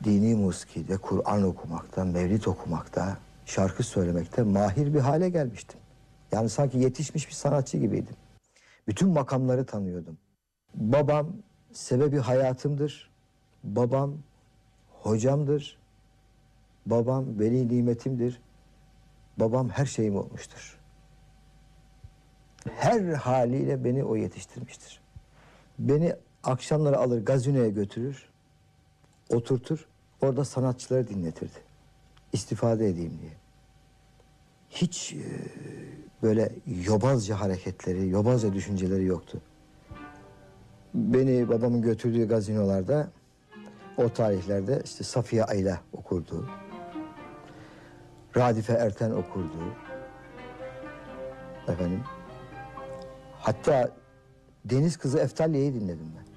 dini musikide, Kur'an okumakta, mevlid okumakta, şarkı söylemekte mahir bir hale gelmiştim. Yani sanki yetişmiş bir sanatçı gibiydim. Bütün makamları tanıyordum. Babam sebebi hayatımdır. Babam hocamdır. Babam veli nimetimdir. Babam her şeyim olmuştur. Her haliyle beni o yetiştirmiştir. Beni akşamları alır gazinoya götürür, oturtur, orada sanatçıları dinletirdi. İstifade edeyim diye. Hiç böyle yobazca hareketleri, yobazca düşünceleri yoktu. Beni babamın götürdüğü gazinolarda o tarihlerde işte Safiye Ayla okurdu. Radife Erten okurdu. Efendim. Hatta Deniz Kızı Eftalye'yi dinledim ben.